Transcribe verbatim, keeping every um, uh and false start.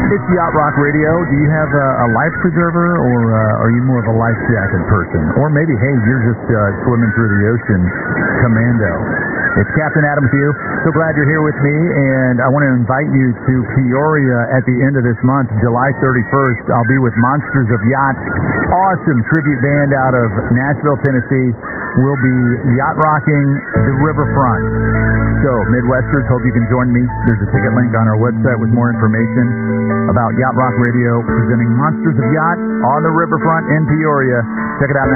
It's Yacht Rock Radio. Do you have a, a life preserver, or uh, are you more of a life jacket person? Or maybe, hey, you're just uh, swimming through the ocean commando. It's Captain Adam Hugh. So glad you're here with me, and I want to invite you to Peoria at the end of this month, July thirty-first. I'll be with Monsters of Yacht, awesome tribute band out of Nashville, Tennessee. We'll be yacht rocking the riverfront. So, Midwesters, hope you can join me. There's a ticket link on our website with more information about Yacht Rock Radio presenting Monsters of Yacht on the riverfront in Peoria. Check it out now.